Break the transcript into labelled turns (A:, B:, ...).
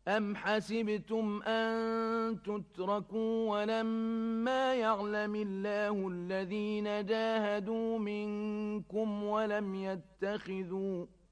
A: أم حسبتم أن تتركوا ولما يعلم الله الذين جاهدوا منكم ولم يتخذوا